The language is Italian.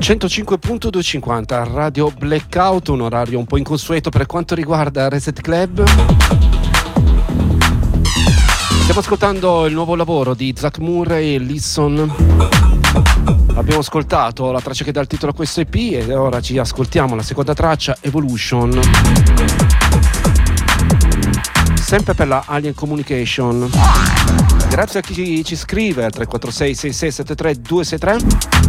105.250 Radio Blackout, un orario un po' inconsueto per quanto riguarda Reset Club. Stiamo ascoltando il nuovo lavoro di Zach Murray e Lisson. Abbiamo ascoltato la traccia che dà il titolo a questo EP e ora ci ascoltiamo la seconda traccia, Evolution, sempre per la Alien Communication. Grazie a chi ci scrive al 346 6673 263.